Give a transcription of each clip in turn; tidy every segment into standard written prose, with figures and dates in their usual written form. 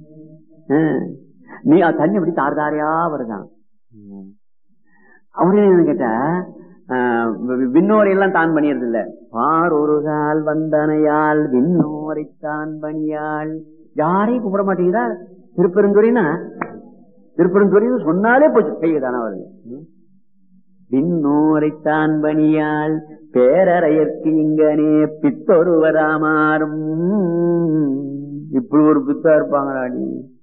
நீ தண்ணி அப்படி தார் தாரையா வருதான். அவரு என்ன கேட்டா விண்ணோரை எல்லாம் தான் பண்ணியது இல்ல. பார் ஒரு கால் வந்தனையாள் விண்ணோரை தான் பணியாள். யாரையும் கும்பிட மாட்டேங்கிறா. திருப்பெருந்துறைனா திருப்பெருந்துறை சொன்னாலே போச்சு கைதான அவர்கள். விண்ணோரைத்தான் பணியாள் பேரறையற்கு இங்கனே பித்தொருவராமாறும். இப்படி ஒரு பித்தா இருப்பாங்களாடி.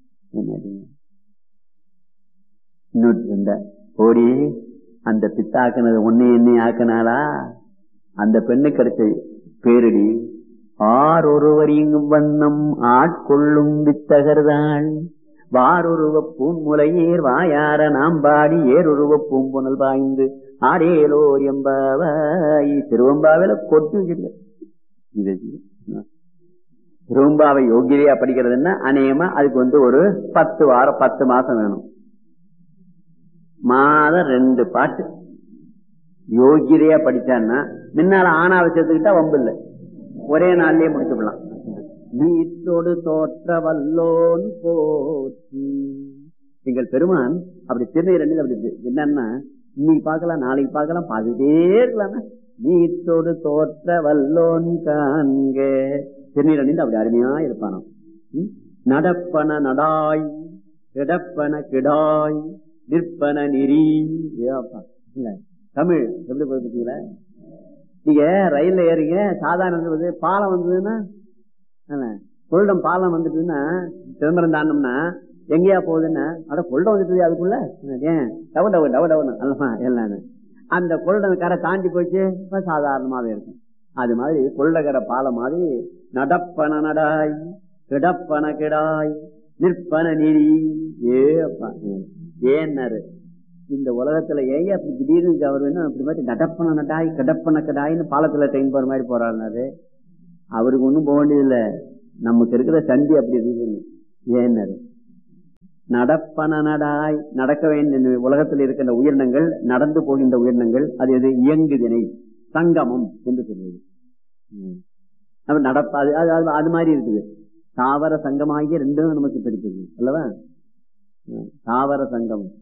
இன்னொரு ஓடி அந்த பித்தாக்குனது ஒன்னே என்ன ஆக்கினாளா? அந்த பெண்ணு கிடைச்ச பேரடி. ஆர் ஒருவர் இங்கும் வண்ணம் ஆட்கொள்ளும் வித்தகர்தான் வாரொருவ பூன்முலையேர் வாயார நாம் பாடி ஏருருவ பூம்புணல் பாய்ந்து ஆடேலோர் எம்பாவாய். திருவம்பாவில கொட்டு இது. திருவம்பாவை யோகிதையா படிக்கிறதுன்னா அநேகமா அதுக்கு ஒரு 10 வாரம் 10 மாசம் வேணும். மாதம் 2 பாட்டு யோகிதையா படிச்சான்னா முன்னால ஆணாவசியத்துக்கிட்டா வம்பு இல்லை, ஒரே நாள்லயே முடிச்சுடலாம். நீத்தோடு தோற்ற வல்லோன் போற்றி. எங்கள் பெருமான் அப்படி திருநீர் அப்படி என்னன்னா இன்னைக்கு பார்க்கலாம் நாளைக்கு பார்க்கலாம் பார்த்துட்டே இருக்கலாமா. நீத்தோடு தோற்ற வல்லோன் காண்க. திருநீர் அணிந்து அப்படி அருமையா இருப்பானோ. நடப்பன நடாய் கிடப்பன கிடாய் நிற்பன நெறி. தமிழ் எப்படி போயிருக்கீங்களா? நீங்க ரயில்ல ஏறீங்க, சாதாரண பாலம் வந்ததுன்னா கொள்டம் பாலம் வந்துட்டுன்னா சிதம்பரம் தாண்டோம்னா எங்கேயா போகுதுன்னா அட கொள்டம் வந்துட்டு அதுக்குள்ள ஏன் டவு டவு டவு டவுன்னு அல்லமா எல்லான்னு அந்த கொள்டம் கரை தாண்டி போச்சு சாதாரணமாவே இருக்கும். அது மாதிரி கொள்ளக்கரை பாலம் மாதிரி நடப்பன நடாய் கிடப்பன கிடாய் நிற்பன நெறி. ஏப்பா ஏன்னாரு இந்த உலகத்துல ஏன் அப்படி திடீர்னு அவர் வேணும் அப்படி மாதிரி நடப்பன நடாய் கிடப்பன கிடாயின்னு பாலத்துல ட்ரெயின் போற மாதிரி போறாருனாரு. அவருக்கு ஒண்ணும் போக வேண்டியதில்லை, நமக்கு இருக்கிற சந்தி அப்படி இருக்குது. ஏன்னாரு நடப்பன நடாய் நடக்க வேண்டிய உலகத்தில் இருக்கின்ற உயிரினங்கள் நடந்து போகின்ற உயிரினங்கள் அது எது இயங்குதினை சங்கமம் என்று சொல்லுவது. நடப்பாது அது மாதிரி இருக்குது. தாவர சங்கமாகிய ரெண்டும் நமக்கு பிடிச்சது அல்லவா? தாவர சங்கமம்